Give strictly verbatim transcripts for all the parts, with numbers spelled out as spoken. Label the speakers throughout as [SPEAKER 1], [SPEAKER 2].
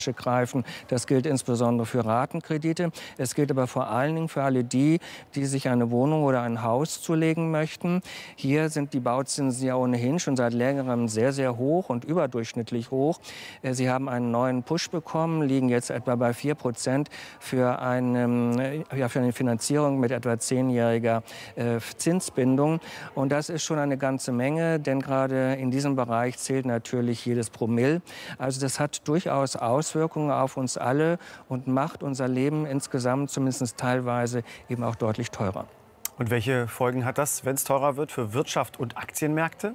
[SPEAKER 1] greifen. Das gilt insbesondere für Ratenkredite. Es gilt aber vor allen Dingen für alle die, die sich eine Wohnung oder ein Haus zulegen möchten. Hier sind die Bauzinsen ja ohnehin schon seit längerem sehr, sehr hoch und überdurchschnittlich hoch. Sie haben einen neuen Push bekommen, liegen jetzt etwa bei vier Prozent für eine, ja, für eine Finanzierung mit etwa zehnjähriger äh, Zinsbindung. Und das ist schon eine ganze Menge, denn gerade in diesem Bereich zählt natürlich jedes Promille. Also das hat durchaus Auswirkungen Auswirkungen auf uns alle und macht unser Leben insgesamt zumindest teilweise eben auch deutlich teurer.
[SPEAKER 2] Und welche Folgen hat das, wenn es teurer wird, für Wirtschaft und Aktienmärkte?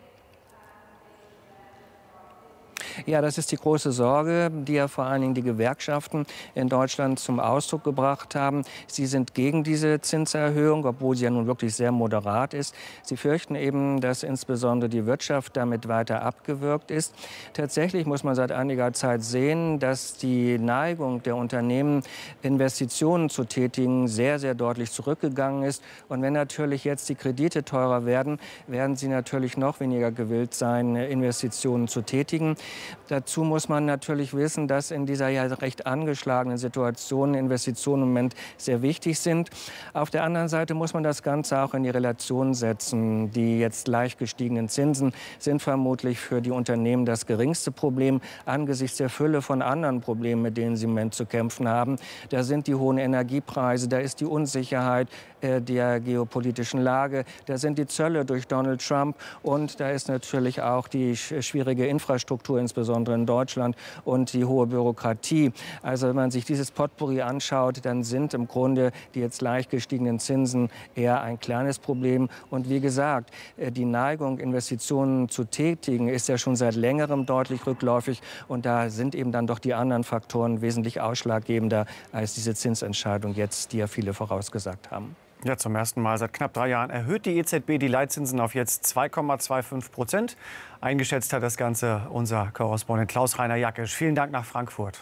[SPEAKER 1] Ja, das ist die große Sorge, die ja vor allen Dingen die Gewerkschaften in Deutschland zum Ausdruck gebracht haben. Sie sind gegen diese Zinserhöhung, obwohl sie ja nun wirklich sehr moderat ist. Sie fürchten eben, dass insbesondere die Wirtschaft damit weiter abgewürgt ist. Tatsächlich muss man seit einiger Zeit sehen, dass die Neigung der Unternehmen, Investitionen zu tätigen, sehr, sehr deutlich zurückgegangen ist. Und wenn natürlich jetzt die Kredite teurer werden, werden sie natürlich noch weniger gewillt sein, Investitionen zu tätigen. Dazu muss man natürlich wissen, dass in dieser ja recht angeschlagenen Situation Investitionen im Moment sehr wichtig sind. Auf der anderen Seite muss man das Ganze auch in die Relation setzen. Die jetzt leicht gestiegenen Zinsen sind vermutlich für die Unternehmen das geringste Problem angesichts der Fülle von anderen Problemen, mit denen sie im Moment zu kämpfen haben. Da sind die hohen Energiepreise, da ist die Unsicherheit äh, der geopolitischen Lage, da sind die Zölle durch Donald Trump und da ist natürlich auch die schwierige Infrastruktur, insbesondere in Deutschland, und die hohe Bürokratie. Also wenn man sich dieses Potpourri anschaut, dann sind im Grunde die jetzt leicht gestiegenen Zinsen eher ein kleines Problem. Und wie gesagt, die Neigung, Investitionen zu tätigen, ist ja schon seit längerem deutlich rückläufig. Und da sind eben dann doch die anderen Faktoren wesentlich ausschlaggebender als diese Zinsentscheidung jetzt, die ja viele vorausgesagt haben.
[SPEAKER 2] Ja, zum ersten Mal seit knapp drei Jahren erhöht die E Z B die Leitzinsen auf jetzt zwei Komma fünfundzwanzig Prozent. Eingeschätzt hat das Ganze unser Korrespondent Klaus-Rainer Jackisch. Vielen Dank nach Frankfurt.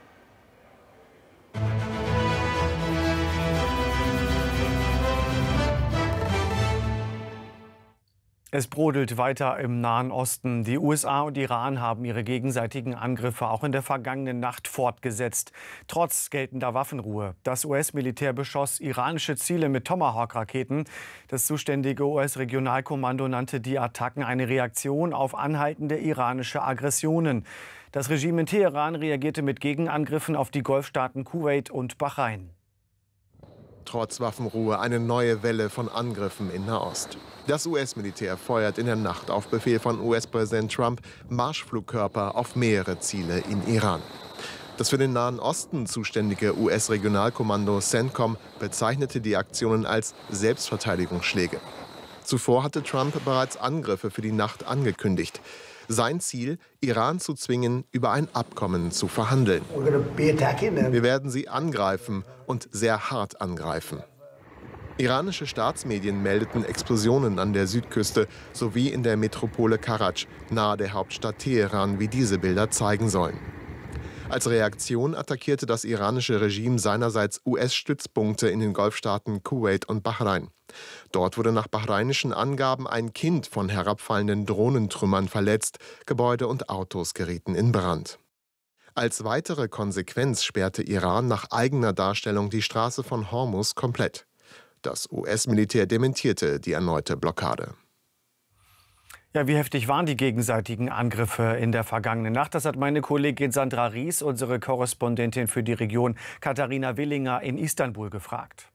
[SPEAKER 2] Es brodelt weiter im Nahen Osten. Die U S A und Iran haben ihre gegenseitigen Angriffe auch in der vergangenen Nacht fortgesetzt. Trotz geltender Waffenruhe. Das U S-Militär beschoss iranische Ziele mit Tomahawk-Raketen. Das zuständige U S-Regionalkommando nannte die Attacken eine Reaktion auf anhaltende iranische Aggressionen. Das Regime in Teheran reagierte mit Gegenangriffen auf die Golfstaaten Kuwait und Bahrain.
[SPEAKER 3] Trotz Waffenruhe eine neue Welle von Angriffen in Nahost. Das U S-Militär feuert in der Nacht auf Befehl von U S-Präsident Trump Marschflugkörper auf mehrere Ziele in Iran. Das für den Nahen Osten zuständige U S-Regionalkommando CENTCOM bezeichnete die Aktionen als Selbstverteidigungsschläge. Zuvor hatte Trump bereits Angriffe für die Nacht angekündigt. Sein Ziel, Iran zu zwingen, über ein Abkommen zu verhandeln. Wir werden sie angreifen und sehr hart angreifen. Iranische Staatsmedien meldeten Explosionen an der Südküste sowie in der Metropole Karaj, nahe der Hauptstadt Teheran, wie diese Bilder zeigen sollen. Als Reaktion attackierte das iranische Regime seinerseits U S-Stützpunkte in den Golfstaaten Kuwait und Bahrain. Dort wurde nach bahrainischen Angaben ein Kind von herabfallenden Drohnentrümmern verletzt. Gebäude und Autos gerieten in Brand. Als weitere Konsequenz sperrte Iran nach eigener Darstellung die Straße von Hormuz komplett. Das U S-Militär dementierte die erneute Blockade.
[SPEAKER 2] Ja, wie heftig waren die gegenseitigen Angriffe in der vergangenen Nacht? Das hat meine Kollegin Sandra Ries, unsere Korrespondentin für die Region Katharina Willinger in Istanbul, gefragt.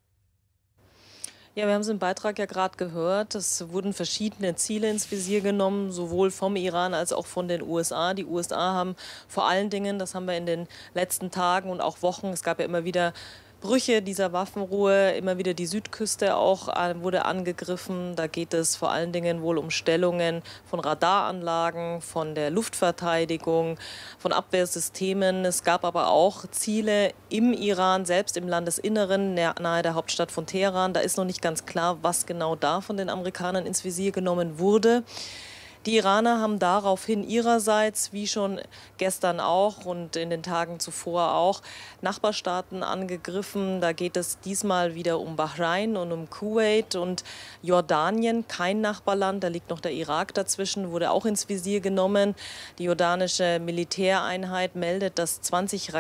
[SPEAKER 4] Ja, wir haben es im Beitrag ja gerade gehört. Es wurden verschiedene Ziele ins Visier genommen, sowohl vom Iran als auch von den U S A. Die U S A haben vor allen Dingen, das haben wir in den letzten Tagen und auch Wochen, es gab ja immer wieder Brüche dieser Waffenruhe, immer wieder die Südküste auch wurde angegriffen. Da geht es vor allen Dingen wohl um Stellungen von Radaranlagen, von der Luftverteidigung, von Abwehrsystemen. Es gab aber auch Ziele im Iran, selbst im Landesinneren, nahe der Hauptstadt von Teheran. Da ist noch nicht ganz klar, was genau da von den Amerikanern ins Visier genommen wurde. Die Iraner haben daraufhin ihrerseits, wie schon gestern auch und in den Tagen zuvor auch, Nachbarstaaten angegriffen. Da geht es diesmal wieder um Bahrain und um Kuwait und Jordanien, kein Nachbarland. Da liegt noch der Irak dazwischen, wurde auch ins Visier genommen. Die jordanische Militäreinheit meldet, dass zwanzig